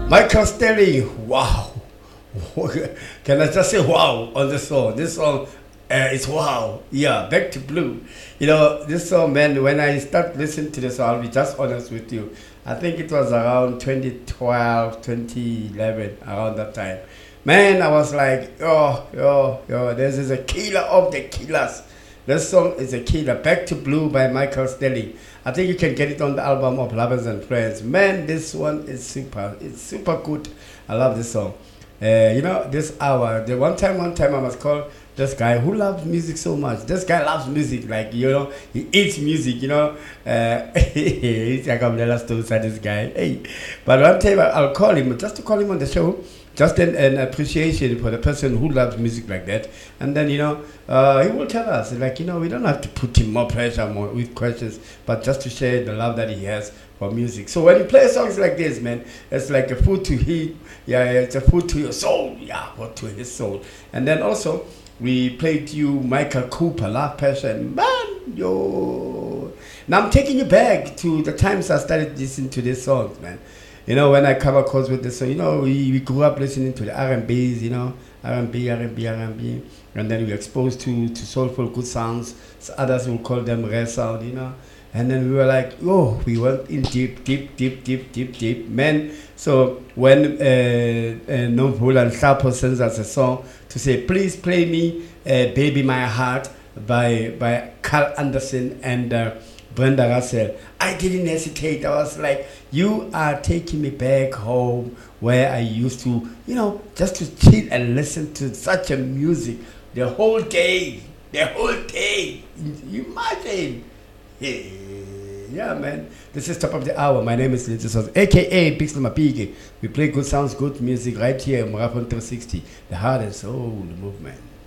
Michael Sterling, wow. Can I just say wow on this song? This song is wow. Yeah, Back to Blue. This song, man, when I start listening to this song, I'll be just honest with you. I think it was around 2012, 2011, around that time. Man, I was like, this is a killer of the killers. This song is a killer. Back to Blue by Michael Sterling. I think you can get it on the album of Lovers and Friends. Man, this one is super. It's super good. I love this song. This hour, the one time I must call this guy who loves music so much. This guy loves music, like, he eats music, It's like I'm this guy. Hey. But one time I'll call him, just to call him on the show, just an appreciation for the person who loves music like that. And then, he will tell us, like, we don't have to put him more pressure with questions, but just to share the love that he has for music. So when you play songs like this, man, it's like a food to him. Yeah, it's a food to your soul. Yeah, food to his soul. And then also, we played you Michael Cooper, Love, Passion. Man, yo. Now I'm taking you back to the times I started listening to these songs, man. When I come across with this song, we grew up listening to the R&Bs, R&B, and then we were exposed to soulful good sounds. So others will call them rare sound, And then we were like, we went in deep, man. So when Nomvula Nhlapo sends us a song to say, please play me Baby My Heart by Carl Anderson and Brenda Russell, I didn't hesitate. I was like, you are taking me back home where I used to, just to chill and listen to such a music the whole day. You imagine. Yeah, man. This is Top of the Hour. My name is Lindsay Sosa, a.k.a. Pixel Mapige. We play good sounds, good music right here in Marathon 360, the heart and soul movement.